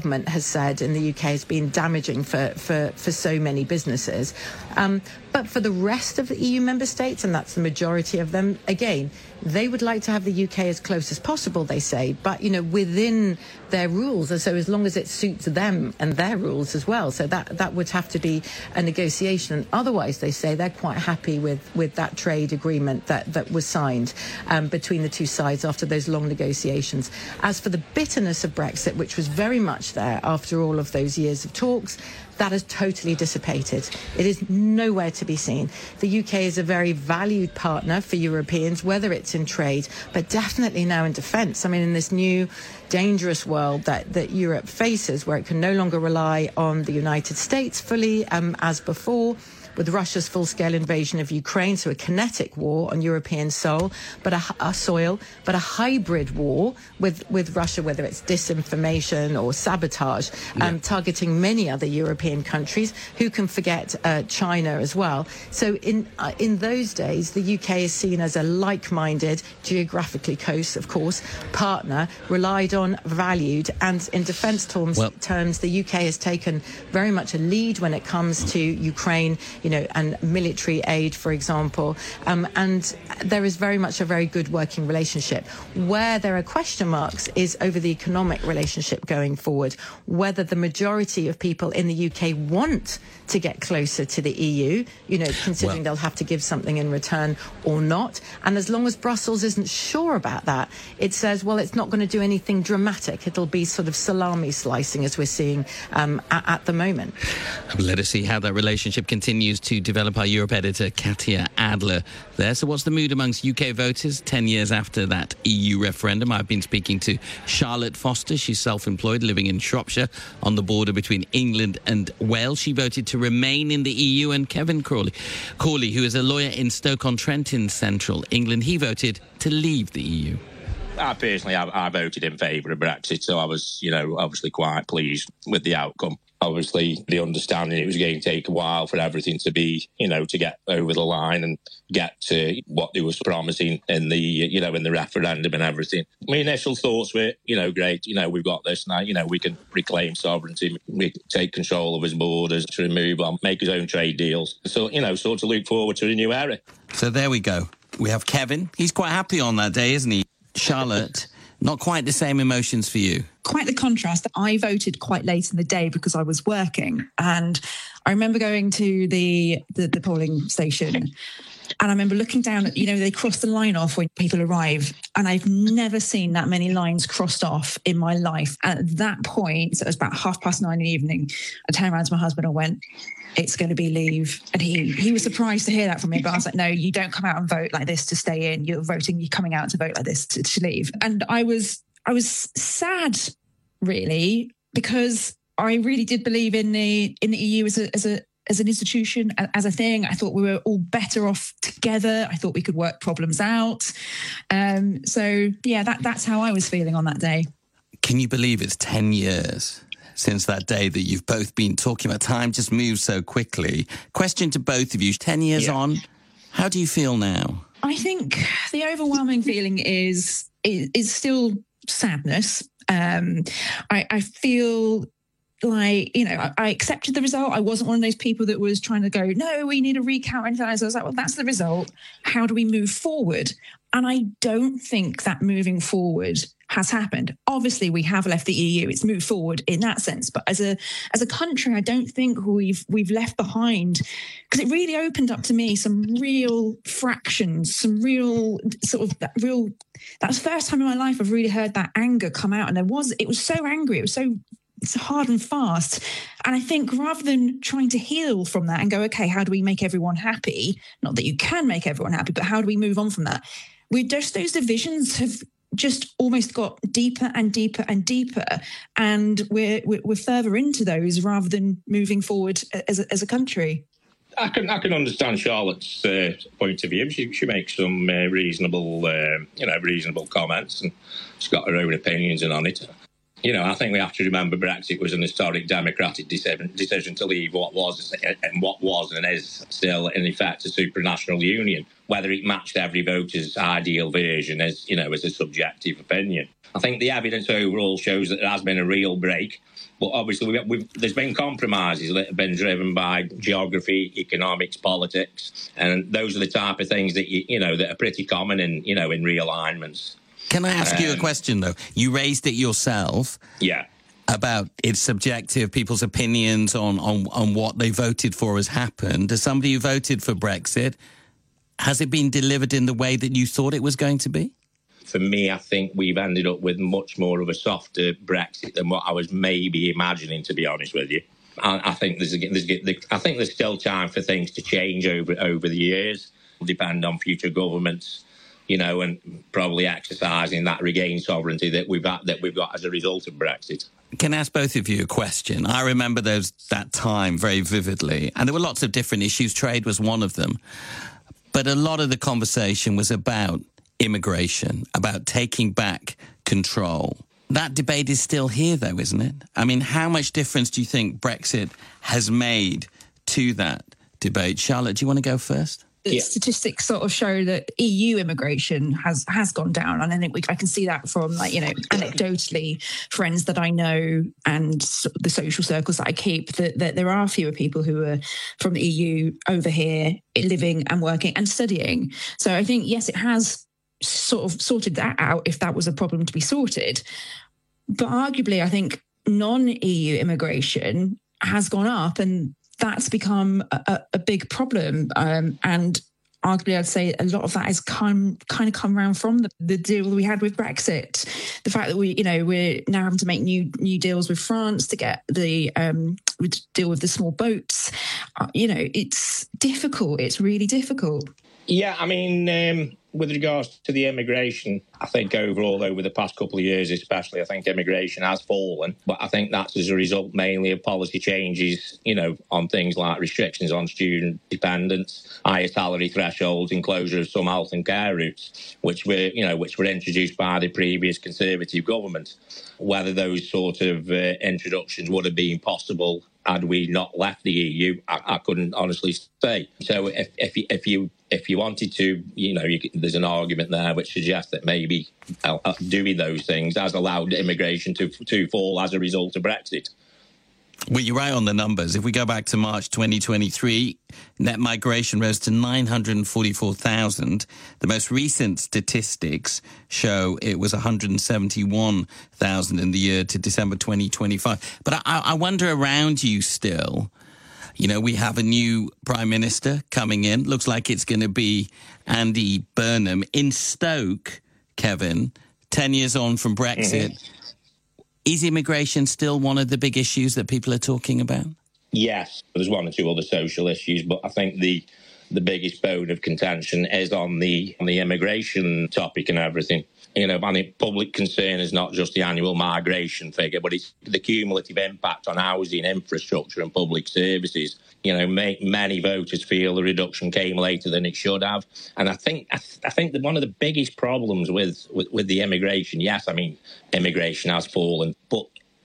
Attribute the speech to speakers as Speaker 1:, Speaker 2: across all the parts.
Speaker 1: government has said in the UK has been damaging for so many businesses. But for the rest of the EU member states, and that's the majority of them, again, they would like to have the UK as close as possible, they say, but, within their rules. And so as long as it suits them and their rules as well. So that would have to be a negotiation. And otherwise, they say they're quite happy with that trade agreement that was signed between the two sides after those long negotiations. As for the bitterness of Brexit, which was very much there after all of those years of talks, that has totally dissipated. It is nowhere to be seen. The UK is a very valued partner for Europeans, whether it's in trade, but definitely now in defence. I mean, in this new dangerous world that Europe faces, where it can no longer rely on the United States fully as before, with Russia's full-scale invasion of Ukraine, so a kinetic war on European soil, but a hybrid war with Russia, whether it's disinformation or sabotage, targeting many other European countries. Who can forget China as well? So in those days, the UK is seen as a like-minded, geographically close, of course, partner, relied on, valued, and in defence terms, the UK has taken very much a lead when it comes to Ukraine, and military aid, for example. And there is very much a very good working relationship. Where there are question marks is over the economic relationship going forward, whether the majority of people in the UK want to get closer to the EU, considering they'll have to give something in return or not. And as long as Brussels isn't sure about that, it says, well, it's not going to do anything dramatic. It'll be sort of salami slicing, as we're seeing at the moment.
Speaker 2: Let us see how that relationship continues to develop. Our Europe editor, Katya Adler, there. So what's the mood amongst UK voters 10 years after that EU referendum? I've been speaking to Charlotte Foster. She's self-employed, living in Shropshire on the border between England and Wales. She voted to remain in the EU. And Kevin Crawley, who is a lawyer in Stoke-on-Trent in central England, he voted to leave the EU.
Speaker 3: Personally, I voted in favour of Brexit, so I was, obviously quite pleased with the outcome. Obviously, the understanding it was going to take a while for everything to be, to get over the line and get to what they was promising in the, in the referendum and everything. My initial thoughts were, great, we've got this now, we can reclaim sovereignty, we can take control of his borders, to remove on, make his own trade deals. So, sort of look forward to a new era.
Speaker 2: So there we go. We have Kevin. He's quite happy on that day, isn't he? Charlotte, not quite the same emotions for you.
Speaker 4: Quite the contrast. I voted quite late in the day because I was working, and I remember going to the polling station, and I remember looking down at, they cross the line off when people arrive, and I've never seen that many lines crossed off in my life. And at that point, so it was about 9:30 in the evening, I turned around to my husband and went, it's going to be leave. And he was surprised to hear that from me, but I was like, no, you don't come out and vote like this to stay in. You're coming out to vote like this to leave. And I was sad, really, because I really did believe in the EU as an institution, as a thing. I thought we were all better off together. I thought we could work problems out. So yeah, that's how I was feeling on that day.
Speaker 2: Can you believe it's 10 years since that day that you've both been talking about? Time just moves so quickly. Question to both of you, 10 years on, how do you feel now?
Speaker 4: I think the overwhelming feeling is still sadness. I feel like, I accepted the result. I wasn't one of those people that was trying to go, no, we need a recount or anything. I was like, well, that's the result. How do we move forward? And I don't think that moving forward has happened. Obviously, we have left the EU. It's moved forward in that sense. But as a country, I don't think we've left behind, because it really opened up to me some real fractions, some real sort of that's the first time in my life I've really heard that anger come out. And it was so angry. It was so hard and fast. And I think rather than trying to heal from that and go, okay, how do we make everyone happy? Not that you can make everyone happy, but how do we move on from that? Those divisions have just almost got deeper and deeper and deeper, and we're further into those rather than moving forward as a country.
Speaker 3: I can understand Charlotte's point of view. She makes some reasonable comments, and she's got her own opinions on it. I think we have to remember Brexit was an historic democratic decision to leave what was and is still, in effect, a supranational union. Whether it matched every voter's ideal version is a subjective opinion. I think the evidence overall shows that there has been a real break But obviously, there's been compromises that have been driven by geography, economics, politics, and those are the type of things that that are pretty common in realignments.
Speaker 2: Can I ask you a question though? You raised it yourself.
Speaker 3: Yeah.
Speaker 2: About it's subjective, people's opinions on what they voted for has happened. As somebody who voted for Brexit, has it been delivered in the way that you thought it was going to be?
Speaker 3: For me, I think we've ended up with much more of a softer Brexit than what I was maybe imagining, to be honest with you. I think there's still time for things to change over the years. It'll depend on future governments, and probably exercising that regained sovereignty that we've got as a result of Brexit.
Speaker 2: Can I ask both of you a question? I remember that time very vividly, and there were lots of different issues. Trade was one of them. But a lot of the conversation was about immigration, about taking back control. That debate is still here, though, isn't it? I mean, how much difference do you think Brexit has made to that debate? Charlotte, do you want to go first?
Speaker 4: The statistics sort of show that EU immigration has gone down, and I can see that from anecdotally friends that I know and the social circles that I keep that there are fewer people who are from the EU over here living and working and studying. So I think yes, it has sort of sorted that out if that was a problem to be sorted, but arguably I think non-EU immigration has gone up and that's become a big problem. And arguably, I'd say a lot of that has come around from the deal we had with Brexit. The fact that we're now having to make new deals with France to get the deal with the small boats. It's difficult. It's really difficult.
Speaker 3: Yeah, I mean, with regards to the immigration, I think overall over the past couple of years especially, I think immigration has fallen. But I think that's as a result mainly of policy changes, on things like restrictions on student dependence, higher salary thresholds and closure of some health and care routes, which were introduced by the previous Conservative government. Whether those sort of introductions would have been possible had we not left the EU, I couldn't honestly say. So if you wanted to, there's an argument there which suggests that maybe doing those things has allowed immigration to fall as a result of Brexit.
Speaker 2: Well, you're right on the numbers. If we go back to March 2023, net migration rose to 944,000. The most recent statistics show it was 171,000 in the year to December 2025. But I wonder around you still, we have a new Prime Minister coming in. Looks like it's going to be Andy Burnham in Stoke, Kevin, 10 years on from Brexit. Mm-hmm. Is immigration still one of the big issues that people are talking about? Yes, there's one or two other social issues, but I think the biggest bone of contention is on the immigration topic and everything. I think public concern is not just the annual migration figure, but it's the cumulative impact on housing, infrastructure and public services. Many voters feel the reduction came later than it should have. And I think that one of the biggest problems with the immigration, yes, I mean, immigration has fallen, but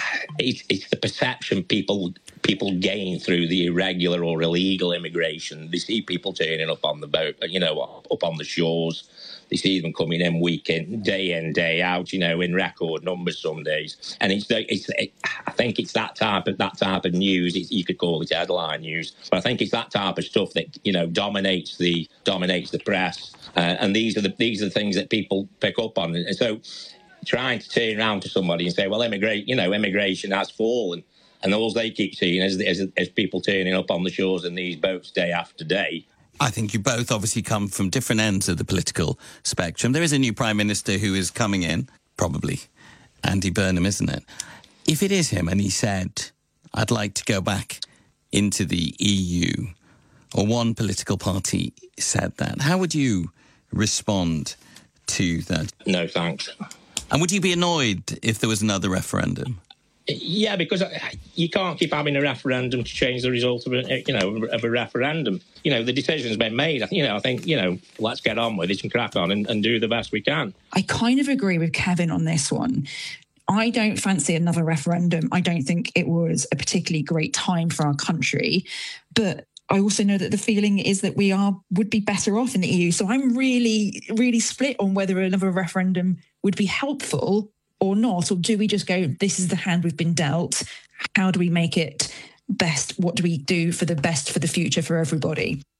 Speaker 2: it's the perception people gain through the irregular or illegal immigration. They see people turning up on the boat, up on the shores. They see them coming in weekend, day in, day out, in record numbers some days. And I think it's that type of news. You could call it headline news, but I think it's that type of stuff that dominates the press. And these are the things that people pick up on. And so, trying to turn around to somebody and say, well, immigration has fallen, and all they keep seeing is people turning up on the shores in these boats day after day. I think you both obviously come from different ends of the political spectrum. There is a new Prime Minister who is coming in, probably Andy Burnham, isn't it? If it is him and he said, I'd like to go back into the EU, or one political party said that, how would you respond to that? No, thanks. And would you be annoyed if there was another referendum? Yeah, because you can't keep having a referendum to change the result of a referendum. The decision's been made. I think let's get on with it and crack on and do the best we can.
Speaker 4: I kind of agree with Kevin on this one. I don't fancy another referendum. I don't think it was a particularly great time for our country, but I also know that the feeling is that we would be better off in the EU. So I'm really, really split on whether another referendum would be helpful. or not? Or do we just go, this is the hand we've been dealt? How do we make it best? What do we do for the best for the future for everybody?